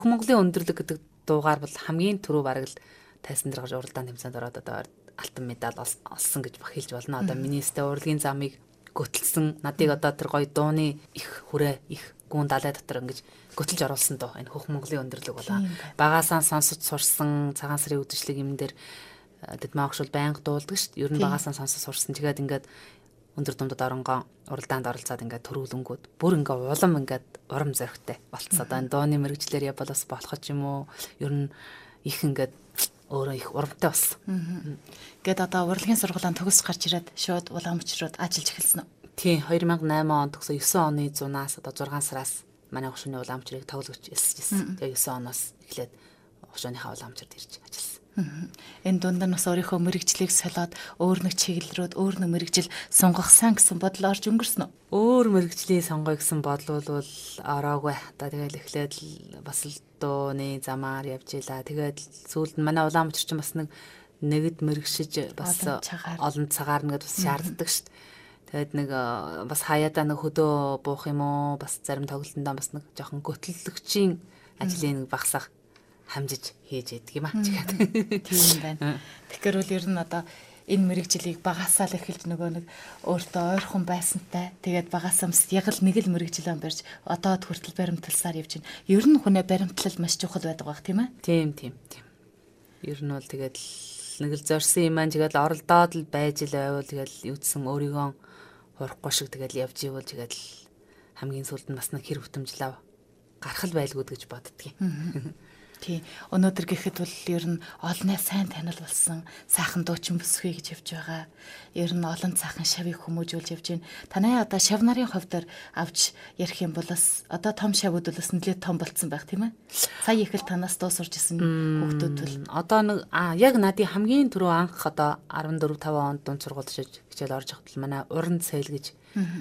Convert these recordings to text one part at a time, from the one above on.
Монголын өндөрлөг гэдэг дуугаар бол хамгийн түрүү бараг л тайсан дээр гарч уралдаан тэмцээнд ороод одоо алтан медаль олсон гэж хэлж болно. Одоо миний өстэй урлагийн замыг гөтөлсөн надыг одоо тэр гоё дууны их хүрээ их гүн далай дотор ингэж гөтөлж оруулсан доо энэ хөх Монголын өндөрлөг болоо. Багаасаа сонсож сурсан цагаан сарын үдшилэг юм дээр дэдмаагш бол байнга дуулдаг шүү дээ. Ер нь багаасаа сонсож сурсан. Тэгээд ингээд өндөр думдад оронгоо уралдаанд оролцоод ингээд төрүүлэнгүүд бүр ингээд улам ингээд урам зоригтой болцсон. Одоо энэ дууны мэрэгчлэр явбалаас болох ч юм уу ер нь их ингээд өөрөө их урамтай болсон. Гэт одоо урлагийн сургуулийн төгс гарч ирээд шууд Улаанбаатарт ажиллаж эхэлсэн үү? Тийм 2008 он төгсөө 9 оны 100-аас одоо 6 сараас манай хошууны Улаанбаатарыг тоглож элсэжсэн. Тэгээ 9 оноос эхлээд хошууныхаа Улаанбаатарт ирж ажилласан. Энэ дунд нь бас өөрийнхөө мэрэгжлийг солиод өөр нэг чиглэлрүүд өөр нэг мэрэгжил сонгох сан гэсэн бодол орж өнгөрсөн үү? Өөр мэрэгжлийн сонгоё гэсэн бодол бол ороогүй. Одоо тэгэл эхлээд бас л дууны замаар явж илаа. Тэгээд сүүлд нь манай Улаанбаатар ч бас нэгд мэрэгшиж бас олон цагаар нэгэд бас шаарддаг шүү дээ. Тэгээд нэг бас хаяадаа нэг хөдөө буух юм уу бас зарим тоглолтондоо бас нэг жоохон гөтлөлөгчийн ажлын нэг багсах хамжиж хийж яадаг юм аа чигээд. Тийм байна. Тэгэхээр бол ер нь одоо энэ мэрэгжлийг багасаа л эхэлж нөгөө нэг өөртөө ойрхон байсантай тэгээд багасаа мэс яг л нэг л мэрэгжлэн барьж одоо хүртэл баримтласаар явж байна. Ер нь хүнээ баримтлал маш чухал байдаг баг тийм ээ? Тийм. Ер нь бол тэгээд нэг л зорьсон юм аа тэгээд оролдоод л байж л байвал тэгээд юудсан өөрийгөө хурахгүй шиг тэгээд явж ивэл тэгээд хамгийн сүүлд нь бас нэг хэр хөтөмжлөө гарах л байлгууд гэж боддгийг. Тий. Өнөөдөр гэхэд бол ер нь олонний сайн танил болсон сайхан дуучин бүсгүй гэж явж байгаа. Ер нь олон сайхан шавыг хүмүүжүүлж явж байна. Танай одоо шав нарын хувьд авч ярих юм бол бас одоо том шавууд бол бас нэлээд том болцсон байх тийм ээ. Сая их л танаас дуу сурж исэн хүүхдүүд бол одоо нэг яг надын хамгийн түрүү анх одоо 14 5 онд дунд сургуульд хичээл орж явахад манай уран цээл гэж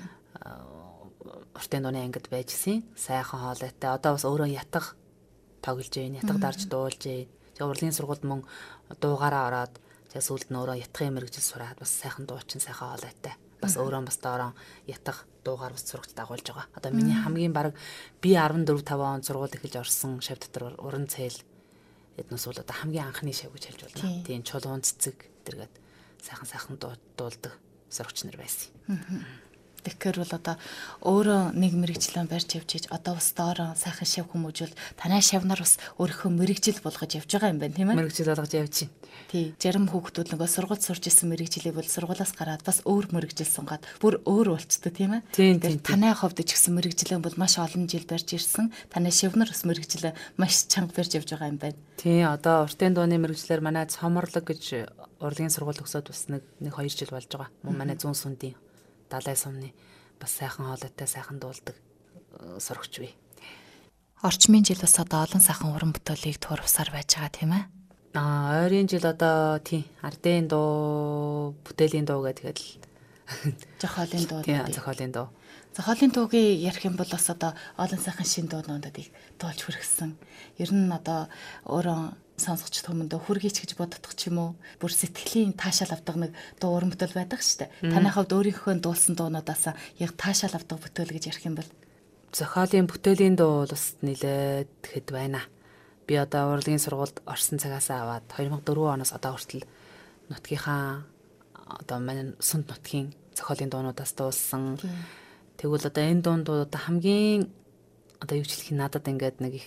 уртын дууны ангид байжсэн. Сайхан хоолойтой. Одоо бас өөрөө ятга тоглож ийн, ятга дарж дуулж ийн. Тэгээ урлагийн сургуульд мөн дуугаараа ороод тэгээ сүүлд нь өөрөө ятгын мэрэгжил сураад бас сайхан дуучин, сайхан хоолойтой. Бас өөрөө бас доороо ятга дуугаар бас сурагч дагуулж байгаа. Одоо миний хамгийн баг би 14 5 он сургууль эхэлж орсон шав дотор уран цээл эднээс бол одоо хамгийн анхны шав гэж хэлж болно. Тийм чулуун цэцэг тэргээд сайхан дуулдаг сурагч нар байсан. Тэгэхээр бол одоо өөрөө нэг мэрэгчлэн барьж явж ийж одоо бас доороо сайхан шав хүмүүжүүл танай шавнар бас өөрийнхөө мэрэгжил болгож явж байгаа юм байна тийм ээ? Мэрэгжил болгож явж байна. Тий. Зарим хүүхдүүд нөгөө сургууль сурж исэн мэрэгжлийг бол сургуулаас гараад бас өөр мэрэгжил сунгаад бүр өөр болцдог тийм ээ? Тийм. Танай хувьд ч гэсэн мэрэгжлэн бол маш олон жил барьж ирсэн. Танай шавнар бас мэрэгжлээ маш чанга барьж явж байгаа юм байна. Тий. Одоо уртын дууны мэрэгчлэр манай цоморлог гэж урлагийн сургууль төгсөөд бас нэг 2 жил болж байгаа. Мөн манай зүүн сүндийн далай сумны бас сайхан хоолойтой сайхан дуулдаг сурагч бий. Орчмын жил бас одоо олон сайхан уран бүтээлийг туурвсаар байж байгаа тийм ээ? Ойрын жил одоо тий ардын дуу, бүтээлийн дуу гэдэг л зохиолын дуу. Тий, зохиолын дуу. Зохиолын дуугийн ярих юм бол бас одоо олон сайхан шин дуунуудыг дуулж хүргэсэн. Ер нь одоо өөрөө сонсогч хүмүүндээ хүргийч гэж боддог ч юм уу бүр сэтгэлийн таашаал авдаг нэг дуу уран бүтээл байдаг шүү дээ. Таны хувьд өөрийнхөө дуулсан дуунуудаас яг таашаал авдаг бүтээл гэж ярих юм бол зохиолын бүтээлийн дуу бол бас нэлээд хэд байна. Би одоо урлагийн сургуульд орсон цагаас аваад 2004 оноос одоо хүртэл нутгийнхаа одоо манай сүнд нутгийн зохиолын дуунуудаас дуулсан. Тэгвэл одоо энэ дуунууд одоо хамгийн одоо юу ч хэлэх надад ингээд нэг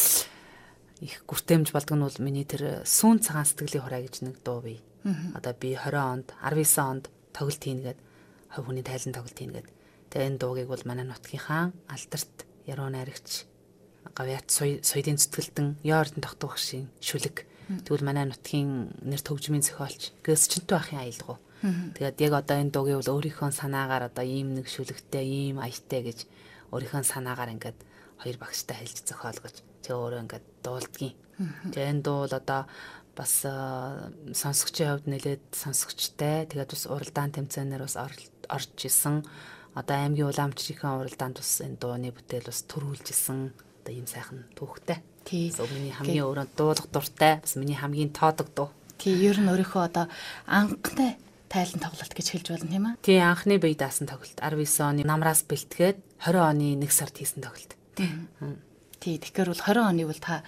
их гүртэмж болдог нь бол миний тэр сүүн цагаан сэтгэлийн хураа гэж нэг дуу бий. Одоо би 20 онд 19 онд тоглолт хийнгээд хувь хүний тайлан тоглолт хийнгээд тэгээ энэ дуугийг бол манай нутгийнхаа алдарт яруу найрагч Гавьяат соёдын зүтгэлтэн Ёордон тогтоох шин шүлэг. Тэгвэл манай нутгийн нэр төгжмийн зохиолч Гэсчэнтэй ахын аялгау. Тэгээд яг одоо энэ дуугийг бол өөрийнхөө санаагаар одоо ийм нэг шүлэгтэй, ийм аятай гэж өөрийнхөө санаагаар ингээд хоёр багштай хэлж зохиолгож тэгээ өөрөө ингээд дуулдгийн. Тэгээ энэ дуу бол одоо бас сонсогчийн хувьд нэлээд сонсогчтой. Тэгээд бас уралдаан тэмцээнээр бас орж исэн. Одоо аймгийн Улаанбаатарын уралдаанд бас энэ дууны бүтээл бас төрүүлж исэн. Одоо ийм сайхан түүхтэй. Тий. Миний хамгийн өөрөө дуулах дуртай. Бас миний хамгийн тоодог дуу. Тий, ер нь өөрийнхөө одоо анхны тайлан тоглолт гэж хэлж болно тийм ээ? Тий, анхны бие даасан тоглолт 19 оны намраас бэлтгээд 20 оны 1 сард хийсэн тоглолт. Тий, тэгэхээр бол 20 оны бол та